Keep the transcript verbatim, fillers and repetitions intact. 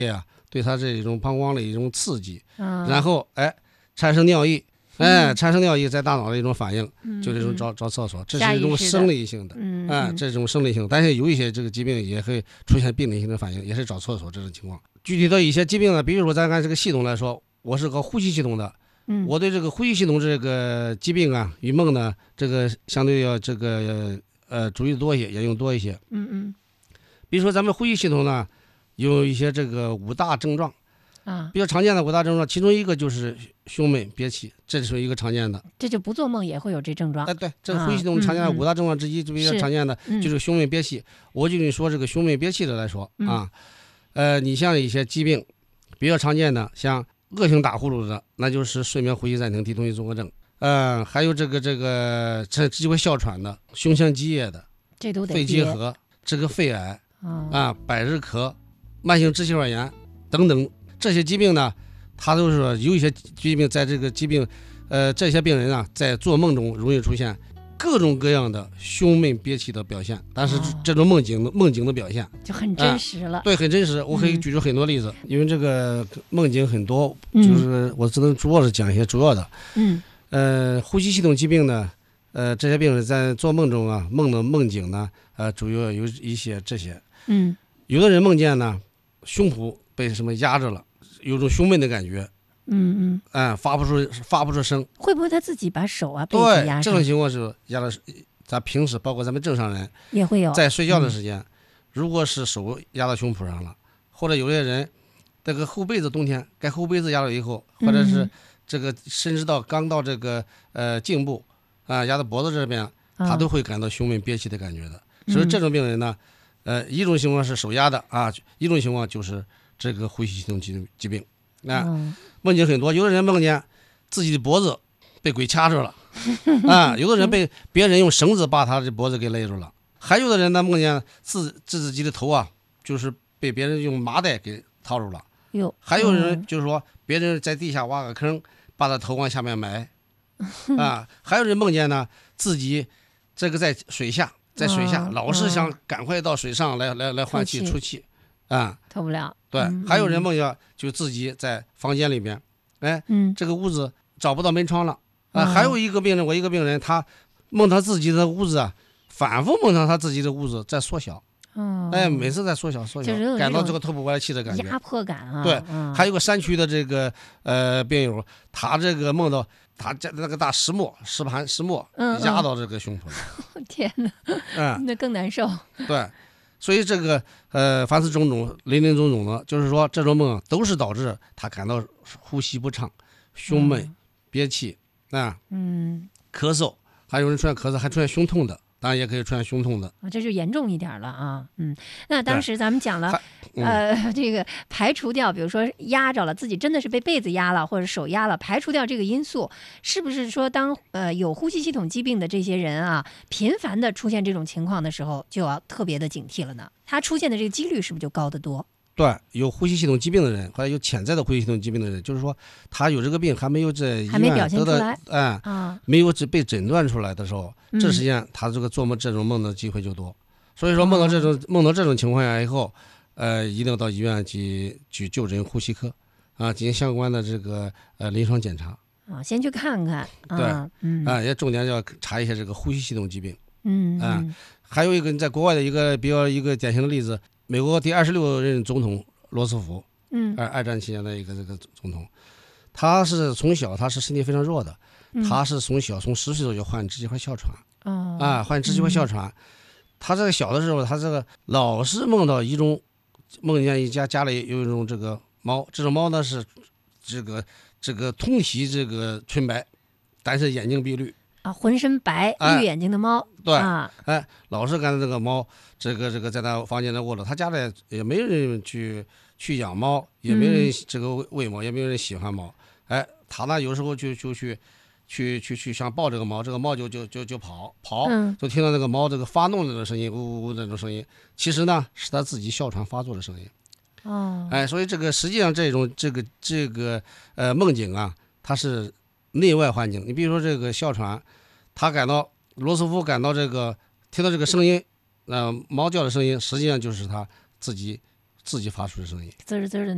呀，对他这种膀胱的一种刺激， 嗯、 然后哎产生尿意，哎、嗯、产生尿意在大脑的一种反应， 嗯、 就这种找找厕所，这是一种生理性的， 嗯哎，这种生理性，但是有一些这个疾病也会出现病理性的反应，也是找厕所这种情况。具体的一些疾病呢，比如说咱按这个系统来说，我是个呼吸系统的。 嗯， 我对这个呼吸系统这个疾病啊与梦呢，这个相对要这个呃注意多一些，也用多一些。 嗯嗯， 比如说咱们呼吸系统呢，有一些这个五大症状啊， 比较常见的五大症状，其中一个就是胸闷憋气，这是一个常见的。 这就不做梦也会有这症状。 哎，对，这个呼吸系统常见的五大症状之一，就比较常见的就是胸闷憋气。我就跟你说这个胸闷憋气的来说啊，呃，你像一些疾病比较常见的，像恶性打呼噜的，那就是睡眠呼吸暂停低通气综合症。呃，还有这个这个这机会哮喘的，胸腔积液的， 这都得肺结核，这个肺癌、哦、啊，百日咳、慢性支气管炎等等这些疾病呢，它都是说有一些疾病在这个疾病，呃，这些病人啊，在做梦中容易出现各种各样的胸闷憋气的表现，但是这种梦境的、哦、梦境的表现就很真实了、 啊。对，很真实。我可以举出很多例子，嗯、因为这个梦境很多，就是我只能主要是讲一些主要的。 嗯， 呃，呼吸系统疾病呢，呃，这些病人在做梦中啊，梦的梦境呢，呃，主要有一些这些。 嗯， 有的人梦见呢，胸脯被什么压着了，有种胸闷的感觉。 嗯嗯， 哎，发不出发不出声， 会不会他自己把手啊被对压上？ 这种情况是压了，咱平时包括咱们正常人也会有， 在睡觉的时间，嗯、如果是手压到胸脯上了，或者有些人这个后背子冬天盖后背子压了以后，或者是这个甚至到刚到这个呃颈部啊压到脖子这边，他都会感到胸闷憋气的感觉的。嗯、所以这种病人呢，呃，一种情况是手压的啊，一种情况就是这个呼吸系统疾疾病。啊， 嗯、 梦境很多，有的人梦见自己的脖子被鬼掐着了，啊，有的人被别人用绳子把他的脖子给勒住了，还有的人呢梦见自自己的头啊，就是被别人用麻袋给套住了， 哟， 还有人就是说别人在地下挖个坑，把他头往下面埋，啊，还有人梦见呢自己这个在水下，在水下、嗯、老是想赶快到水上来、嗯、来来换气出气。啊， 透不了。 对， 嗯、 还有人梦见就自己在房间里边，哎， 嗯， 这个屋子找不到门窗了啊。还有一个病人，我一个病人，他梦他自己的屋子啊，反复梦到他自己的屋子在缩小， 哦， 哎，每次在缩小缩小， 就是感到这个透不过来气的感觉， 压迫感啊。 对， 嗯、 还有个山区的这个呃病友，他这个梦到他这那个大石磨石盘石磨压到这个胸脯了， 嗯、天哪， 嗯， 那更难受。 对。所以这个呃，凡此种种、林林总总的，就是说这种梦都是导致他感到呼吸不畅、胸闷、嗯、憋气啊，嗯，咳嗽，还有人出现咳嗽，还出现胸痛的，当然也可以出现胸痛的， 啊，这就严重一点了啊，嗯。那当时咱们讲了， 嗯、 呃，这个排除掉，比如说压着了，自己真的是被被子压了，或者手压了，排除掉这个因素，是不是说当呃有呼吸系统疾病的这些人啊，频繁的出现这种情况的时候，就要特别的警惕了呢？他出现的这个几率是不是就高得多？ 对，有呼吸系统疾病的人，或者有潜在的呼吸系统疾病的人，就是说他有这个病还没有在医院得到，哎，啊，没有被诊断出来的时候，这时间他这个做梦这种梦的机会就多。所以说梦到这种、哦、梦到这种情况下以后，呃，一定要到医院去去就诊呼吸科啊，进行相关的这个呃临床检查啊，先去看看。 对， 啊、嗯啊，也重点要查一些这个呼吸系统疾病。 嗯啊，还有一个在国外的一个比较一个典型的例子，美国第二十六任总统罗斯福， 嗯， 二二战期间的一个这个总统，他是从小他是身体非常弱的， 嗯、 他是从小从十岁左右患支气管哮喘， 哦， 啊，患支气管哮喘。嗯，他这个小的时候，他这个老是梦到一种，梦见一家家里有一种这个猫，这种猫呢是这个这个通体这个纯白，但是眼睛碧绿啊，浑身白、 哎、 绿眼睛的猫。 对， 啊， 哎，老是看到这个猫，这个这个在他房间里卧着，他家里也没人去去养猫，也没人这个喂猫，嗯、也没有人喜欢猫，哎，他呢有时候就就去。去去去想抱这个猫，这个猫就就就就跑跑， 嗯、 就听到那个猫这个发怒的那种声音，呜呜呜那种声音，其实呢是他自己哮喘发作的声音。 哦， 哎，所以这个实际上这种这个这个呃梦境啊，它是内外环境。你比如说这个哮喘，他感到罗斯福感到这个听到这个声音，呃，猫叫的声音，实际上就是他自己自己发出的声音， 滋滋的。